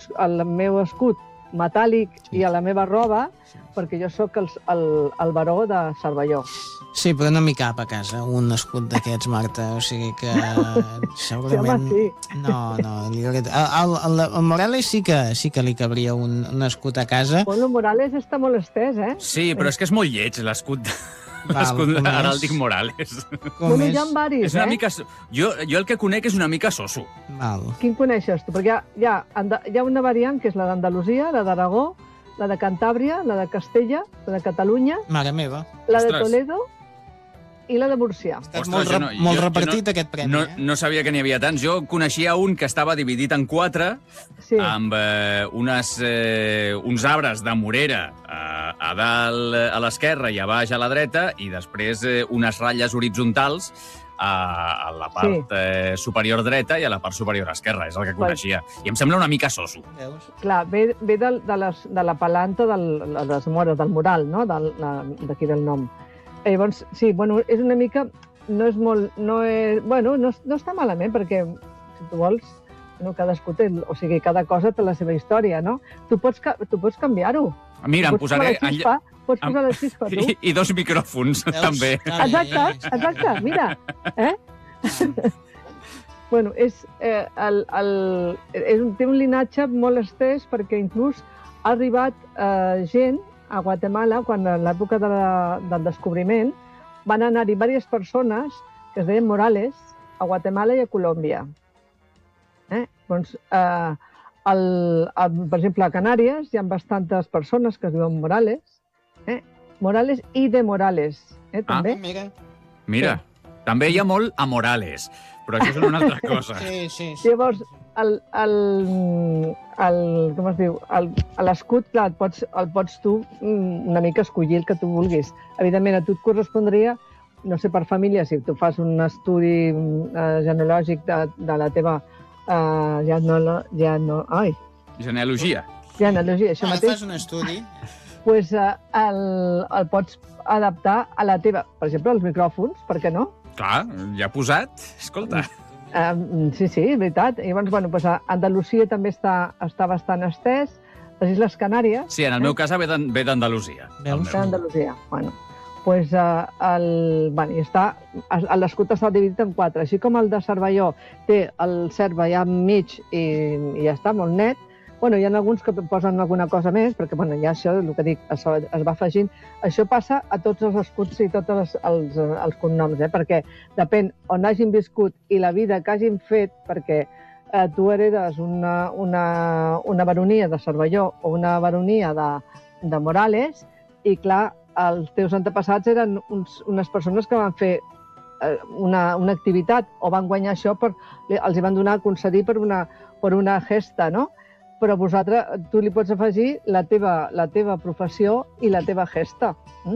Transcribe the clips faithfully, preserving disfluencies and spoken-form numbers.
el meu escut metàl·lic sí. i a la meva roba, sí. perquè jo sóc el, el, el baró de Cervelló. Sí, però no m'hi cap a casa un escut d'aquests, Marta, o sigui que segurament... Sí, home, sí. No, no. Al, al, al Morales sí que, sí que li cabria un, un escut a casa. Bueno, Morales està molt estès, eh? Sí, però és que és molt lleig, l'escut l'escut heràldic Morales. Com bueno, hi ha varis, és una eh? mica... Jo, jo el que conec és una mica soso. Val. Quin coneixes tu? Perquè hi ha, hi, ha, hi ha una variant que és la d'Andalusia, la d'Aragó, la de Cantàbria, la de Castella, la de Catalunya... Mare meva. La de Toledo i la de Múrcia. Ostres, molt, re, no, molt jo, repartit, no, aquest premi. No, eh? no sabia que n'hi havia tants. Jo coneixia un que estava dividit en quatre, sí. amb eh, unes, eh, uns arbres de morera eh, a dalt a l'esquerra i a baix a la dreta, i després eh, unes ratlles horitzontals a, a la part sí. eh, superior dreta i a la part superior esquerra. És el que coneixia. I em sembla una mica soso. Clar, ve, ve de, de, les, de la palanta de les mores, del mural, no? D'aquí del nom. Eh, llavors, sí, bueno, és una mica... No és molt... No és, bueno, no, no està malament, perquè, si tu vols, no, cadascú té... O sigui, cada cosa té la seva història, no? Tu pots, tu pots canviar-ho. Mira, em posaré... Xispa, pots posar la xispa, tu. I, i dos micròfons, Veus? també. Exacte, exacte, mira. Eh? Bueno, és, eh, el, el, és un, té un linatge molt estès, perquè inclús ha arribat eh, gent a Guatemala, quan en l'època de la, del descobriment, van anar-hi diverses persones que es deien Morales a Guatemala i a Colòmbia. Eh? Doncs, eh, el, el, per exemple, a Canàries hi ha bastantes persones que es diuen Morales, eh? Morales i de Morales, eh, també. Ah, mira. Mira, sí. També hi ha molt a Morales, però això és una altra cosa. Sí, sí, sí. Llavors, el, el, el, com es diu, l'escut, clar, el pots, el pots tu una mica escollir el que tu vulguis. Evidentment, a tu et correspondria, no sé, per família, si tu fas un estudi eh, genealògic de, de la teva eh, genolo, geno, ai. genealogia. Genealogia, això ah, mateix. Fas un estudi. Pues, eh, el, el pots adaptar a la teva, per exemple, els micròfons, per què no? Clar, ja posat, escolta. Um, sí, sí, és veritat. I llavors, bueno, pues a Andalusia també està, està bastant estès. Les Isles Canàries... Sí, en el eh? meu cas ve d'Andalusia. Veus? D'Andalusia, bueno. Pues, uh, el, bueno, està, l'escut està dividit en quatre. Així com el de Cervelló té el cert allà enmig i, i ja està, molt net. Bueno, hi ha alguns que posen alguna cosa més, perquè, bueno, ja això, el que dic, es, es va afegint. Això passa a tots els escuts i tots els, els, els cognoms, eh? Perquè depèn on hagin viscut i la vida que hagin fet, perquè eh, tu heredes una, una, una baronia de Cervelló o una baronia de, de Morales, i, clar, els teus antepassats eren uns, unes persones que van fer eh, una, una activitat o van guanyar això, per, els hi van donar a concedir per una, per una gesta, no? Però vosaltres, tu li pots afegir la teva, la teva professió i la teva gesta. Mm?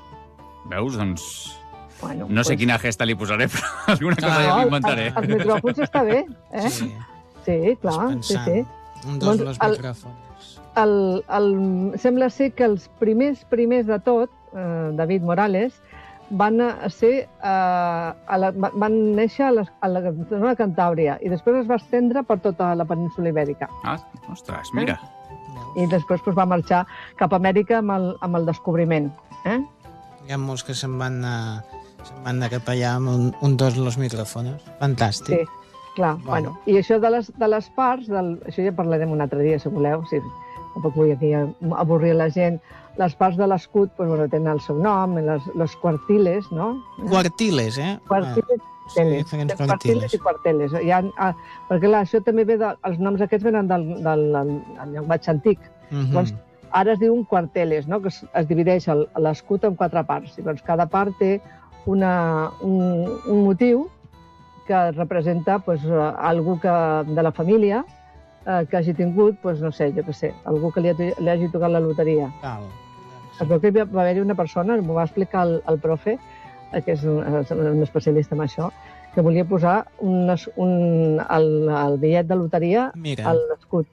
Veus? Doncs... Bueno, no sé pues... quina gesta li posaré, però alguna cosa no, ja m'inventaré. Els, els micròfons està bé, eh? Sí, sí clar, sí, sí. Un dos doncs, els micròfons. El, el, sembla ser que els primers, primers de tot, eh, David Morales, van ser eh, a la, van néixer a la, a la zona de Cantàbria i després es va estendre per tota la península ibèrica. Ah, ostres, mira. Eh? I després pues, va marxar cap a Amèrica amb el, amb el descobriment. Eh? Hi ha molts que se'n van, a, se'n van anar cap allà amb un, un dos los micròfons. Fantàstic. Sí, clar. Bueno. Bueno, i això de les, de les parts, del, això ja parlarem un altre dia, si voleu, si tampoc vull aquí avorrir la gent. Les parts de l'escut pues, bueno, tenen el seu nom, les, los quartiles, no? Quartiles, eh? Quartiles, ah, sí, diferents quartiles i quarteles. Hi ha, ah, perquè clar, això també ve de, els noms aquests venen del, del, del, del llenguatge antic. Uh -huh. Doncs, ara es diuen quarteles, no? Que es, es divideix l'escut en quatre parts. Llavors, cada part té una, un, un motiu que representa pues, algú que, de la família eh, que hagi tingut, pues, no sé, jo què sé, algú que li, li hagi tocat la loteria. Cal. Però que va haver-hi una persona, m'ho va explicar el, el profe, que és un, un especialista en això, que volia posar un, un, el, el bitllet de loteria Mira. a l'escut.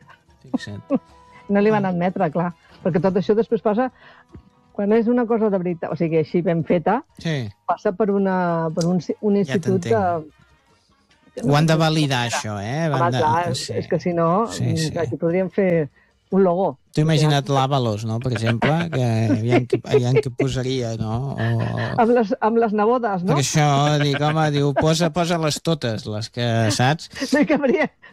No li van admetre, clar, perquè tot això després passa, quan és una cosa de veritat, o sigui, així ben feta, sí. passa per, una, per un, un institut ja de, Ho han de validar, això, eh? Home, clar, és que si no, aquí podríem fer un logo. T'ho he imaginat l'Avalos, no?, per exemple, que aviam què posaria, no? Amb les nebodes, no? Per això, dic, home, diu, posa-les totes, les que, saps? No hi cabria,